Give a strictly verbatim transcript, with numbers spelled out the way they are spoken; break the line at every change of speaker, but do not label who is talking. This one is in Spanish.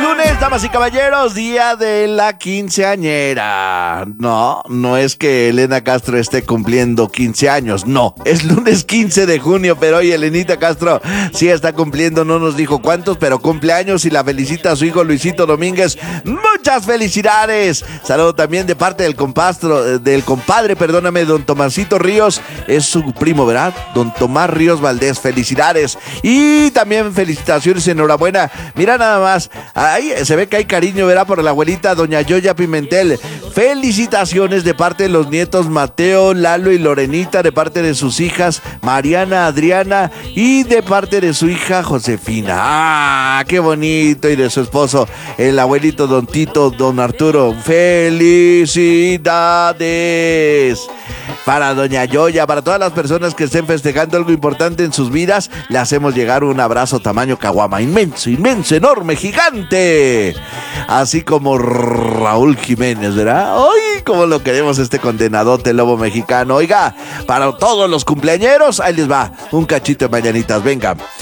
lunes, damas y caballeros, día de la quinceañera. No, no es que Elena Castro esté cumpliendo quince años, no, es lunes quince de junio, pero hoy Elenita Castro sí está cumpliendo, no nos dijo cuántos, pero cumpleaños y la felicita a su hijo Luisito Domínguez. Muchas felicidades. Saludo también de parte del compastro, del compadre, perdóname, don Tomasito Ríos, es su primo, ¿verdad? Don Tomás Ríos Valdés, felicidades. Y también felicitaciones, enhorabuena. Mira nada más, ahí se ve que hay cariño, ¿verdad? Por la abuelita doña Yoya Pimentel. Felicitaciones de parte de los nietos Mateo, Lalo y Lorenita, de parte de sus hijas Mariana, Adriana y de parte de su hija Josefina. ¡Ah, qué bonito! Y de su esposo, el abuelito don Tito, don Arturo. ¡Felicidades! Para doña Yoya, para todas las personas que estén festejando algo importante en sus vidas, le hacemos llegar un abrazo tamaño caguama, inmenso, inmenso, enorme, gigante. Así como Raúl Jiménez, ¿verdad? ¡Ay, cómo lo queremos este condenadote lobo mexicano! Oiga, para todos los cumpleañeros, ahí les va un cachito de mañanitas, venga.